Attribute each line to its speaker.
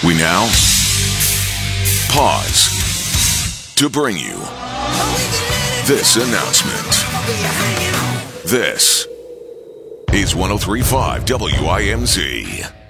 Speaker 1: We now pause to bring you this announcement. This is 103.5 WIMZ.